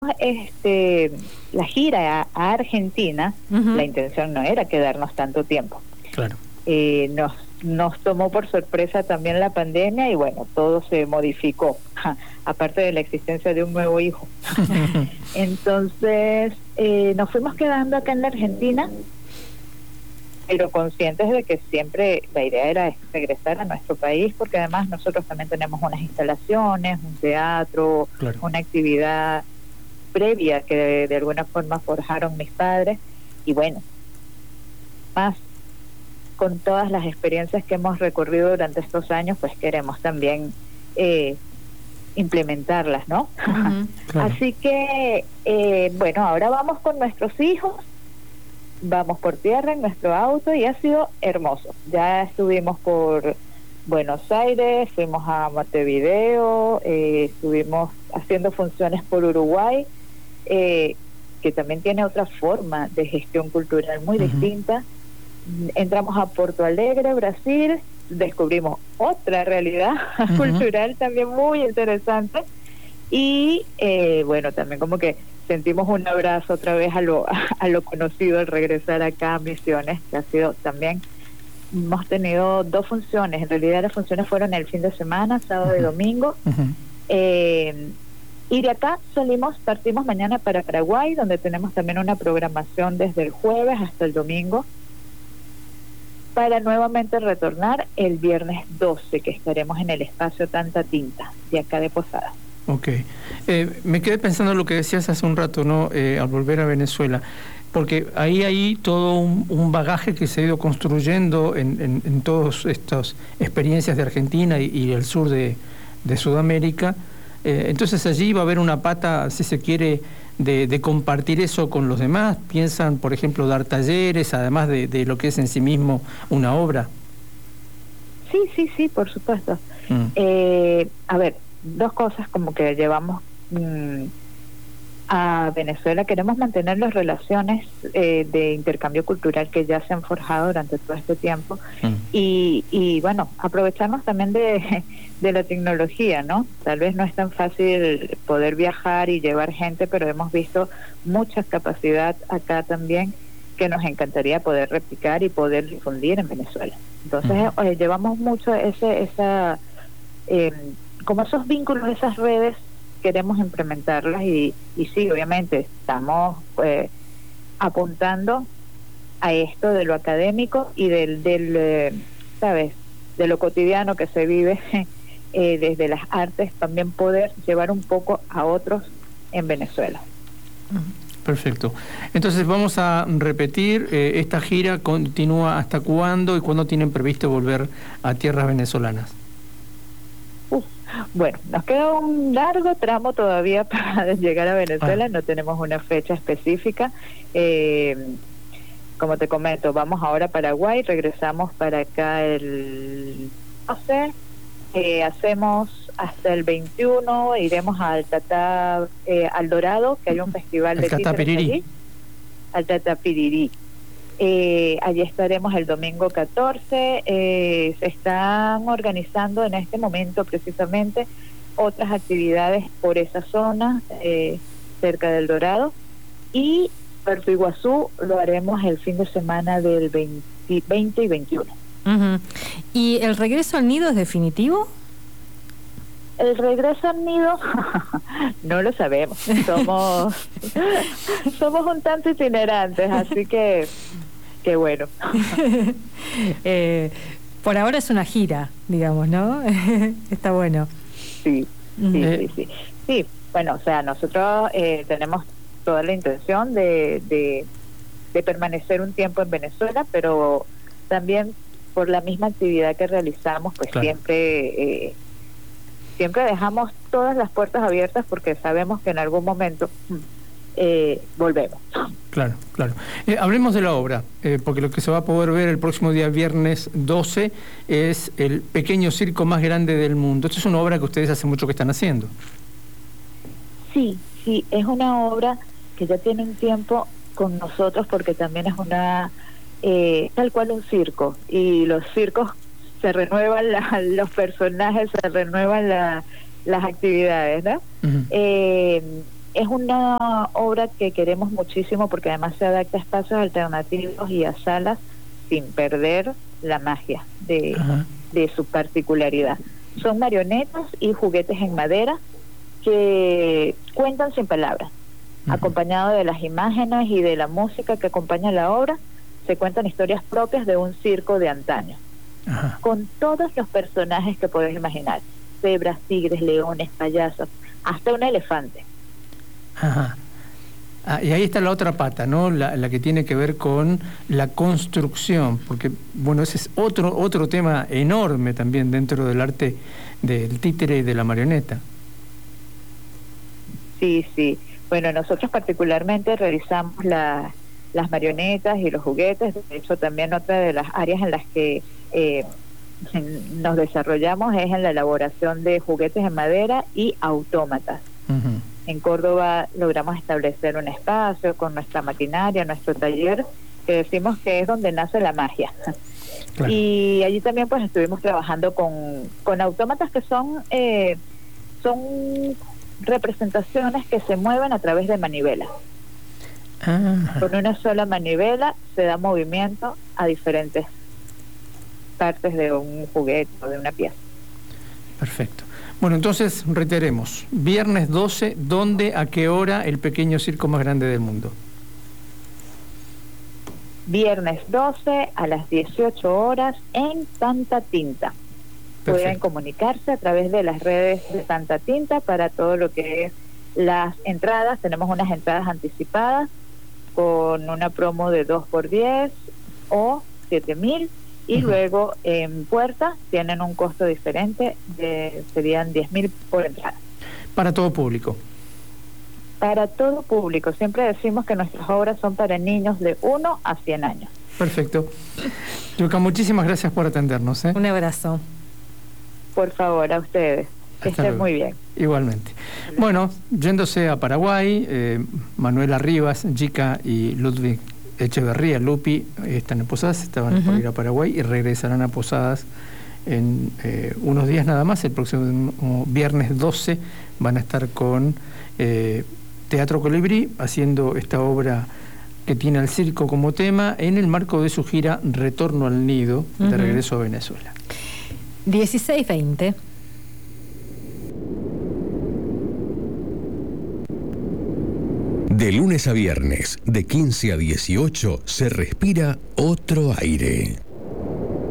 este la gira a Argentina, la intención no era quedarnos tanto tiempo. Claro. Nos tomó por sorpresa también la pandemia y bueno, todo se modificó, aparte de la existencia de un nuevo hijo. Entonces, nos fuimos quedando acá en la Argentina, pero conscientes de que siempre la idea era regresar a nuestro país, porque además nosotros también tenemos unas instalaciones, un teatro, claro, una actividad previa que de alguna forma forjaron mis padres, y bueno, más con todas las experiencias que hemos recorrido durante estos años, pues queremos también implementarlas, ¿no? Claro. Así que, bueno, ahora vamos con nuestros hijos, vamos por tierra en nuestro auto y ha sido hermoso. Ya estuvimos por Buenos Aires, fuimos a Montevideo, estuvimos haciendo funciones por Uruguay, que también tiene otra forma de gestión cultural muy distinta. Entramos a Porto Alegre, Brasil, descubrimos otra realidad cultural también muy interesante y bueno, también como que sentimos un abrazo otra vez a lo conocido al regresar acá a Misiones, que ha sido también, hemos tenido 2 funciones, en realidad las funciones fueron el fin de semana, sábado y domingo, y de acá partimos mañana para Paraguay, donde tenemos también una programación desde el jueves hasta el domingo, para nuevamente retornar el viernes 12, que estaremos en el espacio Tanta Tinta, de acá de Posadas. Ok. Me quedé pensando en lo que decías hace un rato, ¿no? Al volver a Venezuela, porque ahí hay todo un bagaje que se ha ido construyendo en todas estas experiencias de Argentina y el sur de Sudamérica. Entonces allí va a haber una pata, si se quiere, de compartir eso con los demás. Piensan, por ejemplo, dar talleres, además de lo que es en sí mismo una obra. Sí, por supuesto. A ver, 2 cosas como que llevamos a Venezuela. Queremos mantener las relaciones de intercambio cultural que ya se han forjado durante todo este tiempo y bueno, aprovecharnos también de la tecnología, ¿no? Tal vez no es tan fácil poder viajar y llevar gente, pero hemos visto mucha capacidad acá también que nos encantaría poder replicar y poder difundir en Venezuela. Entonces llevamos mucho como esos vínculos, esas redes, queremos implementarlas y sí, obviamente estamos apuntando a esto de lo académico y del ¿sabes? De lo cotidiano que se vive desde las artes, también poder llevar un poco a otros en Venezuela. Perfecto. Entonces vamos a repetir, esta gira continúa hasta cuándo y cuándo tienen previsto volver a tierras venezolanas. Bueno, nos queda un largo tramo todavía para llegar a Venezuela, no tenemos una fecha específica. Como te comento, vamos ahora a Paraguay, regresamos para acá el 12, hacemos hasta el 21, iremos al al Dorado, que hay un festival de títeres allí, al Tatapirirí. Allí estaremos el domingo 14. Se están organizando en este momento precisamente otras actividades por esa zona, cerca del Dorado, y Puerto Iguazú lo haremos el fin de semana del 20 y 21. ¿Y el regreso al nido es definitivo? El regreso al nido no lo sabemos, somos un tanto itinerantes, así que bueno. Por ahora es una gira, digamos, ¿no? Está bueno. Sí. Sí, bueno, o sea, nosotros tenemos toda la intención de permanecer un tiempo en Venezuela, pero también por la misma actividad que realizamos, pues claro, siempre dejamos todas las puertas abiertas porque sabemos que en algún momento volvemos. Claro. Hablemos de la obra, porque lo que se va a poder ver el próximo día viernes 12 es el pequeño circo más grande del mundo. Esto es una obra que ustedes hace mucho que están haciendo. Sí, es una obra que ya tiene un tiempo con nosotros porque también es una tal cual un circo, y los circos se renuevan los personajes, se renuevan las actividades, ¿no? Es una obra que queremos muchísimo porque además se adapta a espacios alternativos y a salas sin perder la magia de su particularidad. Son marionetas y juguetes en madera que cuentan sin palabras, acompañado de las imágenes y de la música que acompaña la obra. Se cuentan historias propias de un circo de antaño, con todos los personajes que puedes imaginar: cebras, tigres, leones, payasos, hasta un elefante. Ajá. Y ahí está la otra pata, ¿no? La que tiene que ver con la construcción, porque, bueno, ese es otro tema enorme también dentro del arte del títere y de la marioneta. Sí, sí. Bueno, nosotros particularmente realizamos las marionetas y los juguetes. De hecho, también otra de las áreas en las que nos desarrollamos es en la elaboración de juguetes en madera y autómatas. En Córdoba logramos establecer un espacio con nuestra maquinaria, nuestro taller, que decimos que es donde nace la magia. Claro. Y allí también pues estuvimos trabajando con autómatas que son representaciones que se mueven a través de manivelas. Con una sola manivela se da movimiento a diferentes partes de un juguete o de una pieza. Perfecto. Bueno, entonces reiteremos, viernes 12, ¿dónde, a qué hora el pequeño circo más grande del mundo? Viernes 12 a las 18 horas en Santa Tinta. Perfecto. Pueden comunicarse a través de las redes de Santa Tinta para todo lo que es las entradas. Tenemos unas entradas anticipadas con una promo de 2x10 o 7.000. Y luego en puerta tienen un costo diferente, serían 10.000 por entrada. Para todo público. Para todo público. Siempre decimos que nuestras obras son para niños de 1 a 100 años. Perfecto. Yuka, muchísimas gracias por atendernos. Un abrazo. Por favor, a ustedes. Que estén muy bien. Igualmente. Bueno, yéndose a Paraguay, Manuela Rivas, Jica y Ludwig Echeverría, Lupi, están en Posadas, estaban por ir a Paraguay y regresarán a Posadas en unos días nada más. El próximo viernes 12 van a estar con Teatro Colibrí haciendo esta obra que tiene al circo como tema en el marco de su gira Retorno al Nido, de regreso a Venezuela. 16:20. De lunes a viernes, de 15 a 18, se respira otro aire.